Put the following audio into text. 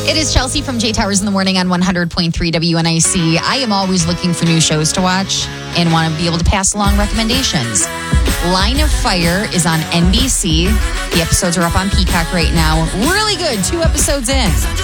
It is Chelsea from J Towers in the Morning on 100.3 WNIC. I am always looking for new shows to watch and want to be able to pass along recommendations. Line of Fire is on NBC. The episodes are up on Peacock right now. Really good. 2 episodes in.